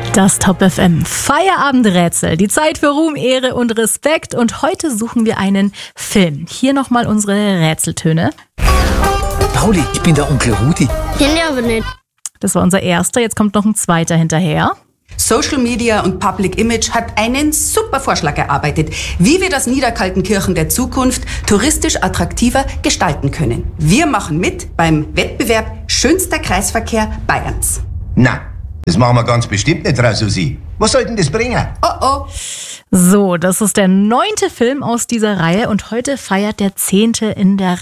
Das Top FM Feierabendrätsel. Die Zeit für Ruhm, Ehre und Respekt. Und heute suchen wir einen Film. Hier nochmal unsere Rätseltöne. Pauli, ich bin der Onkel Rudi. Kenn ich aber nicht. Das war unser erster. Jetzt kommt noch ein zweiter hinterher. Social Media und Public Image hat einen super Vorschlag erarbeitet, wie wir das Niederkaltenkirchen der Zukunft touristisch attraktiver gestalten können. Wir machen mit beim Wettbewerb Schönster Kreisverkehr Bayerns. Na, das machen wir ganz bestimmt nicht, Frau Susi. Was soll denn das bringen? Oh. So, das ist der 9. Film aus dieser Reihe und heute feiert der 10. in der